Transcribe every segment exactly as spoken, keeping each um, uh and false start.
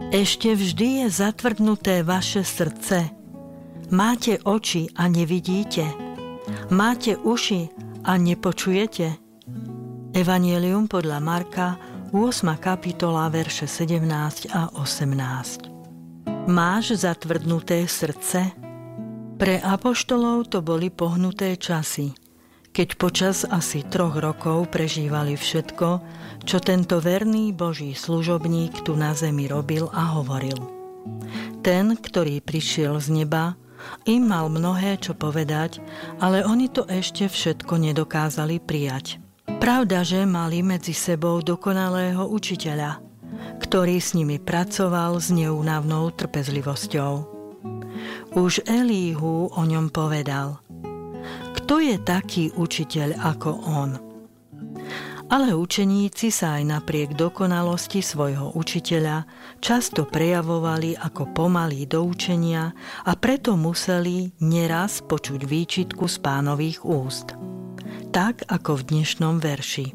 Ešte vždy je zatvrdnuté vaše srdce. Máte oči a nevidíte. Máte uši a nepočujete. Evanjelium podľa Marka, ôsma kapitola, verše sedemnásť a osemnásť. Máš zatvrdnuté srdce? Pre apoštolov to boli pohnuté časy, keď počas asi troch rokov prežívali všetko, čo tento verný Boží služobník tu na zemi robil a hovoril. Ten, ktorý prišiel z neba, im mal mnohé čo povedať, ale oni to ešte všetko nedokázali prijať. Pravda, že mali medzi sebou dokonalého učiteľa, ktorý s nimi pracoval s neúnavnou trpezlivosťou. Už Elíhu o ňom povedal: Kto je taký učiteľ ako on? Ale učeníci sa aj napriek dokonalosti svojho učiteľa často prejavovali ako pomalí do učenia a preto museli neraz počuť výčitku z Pánových úst. Tak ako v dnešnom verši.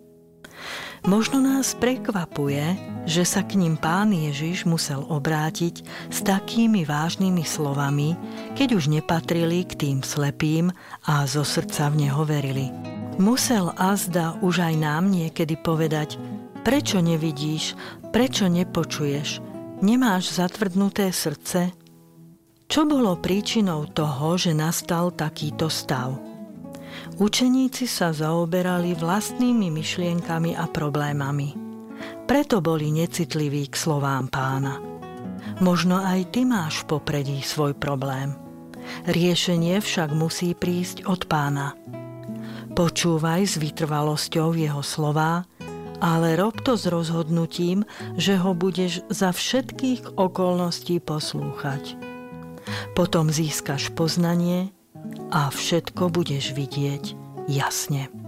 Možno nás prekvapuje, že sa k ním Pán Ježiš musel obrátiť s takými vážnymi slovami, keď už nepatrili k tým slepým a zo srdca v Neho verili. Musel azda už aj nám niekedy povedať: prečo nevidíš, prečo nepočuješ, nemáš zatvrdnuté srdce? Čo bolo príčinou toho, že nastal takýto stav? Učeníci sa zaoberali vlastnými myšlienkami a problémami. Preto boli necitliví k slovám Pána. Možno aj ty máš v popredí svoj problém. Riešenie však musí prísť od Pána. Počúvaj s vytrvalosťou jeho slová, ale rob to s rozhodnutím, že ho budeš za všetkých okolností poslúchať. Potom získaš poznanie a všetko budeš vidieť jasne.